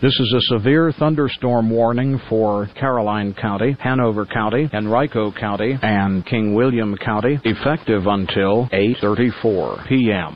This is a severe thunderstorm warning for Caroline County, Hanover County, Henrico County, and King William County, effective until 8:34 p.m.